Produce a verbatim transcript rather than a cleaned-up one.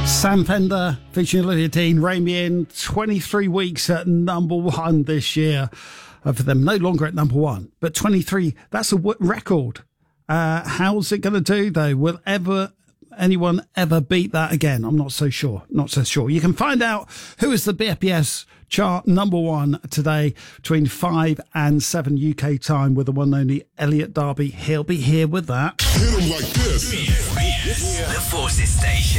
Sam Fender featuring Olivia Dean, Rein Me In, twenty-three weeks at number one this year uh, for them. No longer at number one, but twenty-three, that's a w- record. Uh, how's it going to do, though? Will ever anyone ever beat that again? I'm not so sure. Not so sure. You can find out who is the B F B S chart number one today between five and seven U K time with the one and only Elliot Darby. He'll be here with that. Hit 'em like this. B F B S, the Forces Station.